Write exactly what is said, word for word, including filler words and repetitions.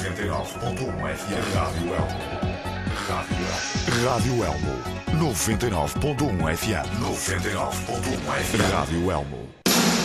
noventa e nove ponto um F M. Rádio Elmo. Rádio, Rádio Elmo. noventa e nove ponto um F M. noventa e nove ponto um F M. Rádio Elmo.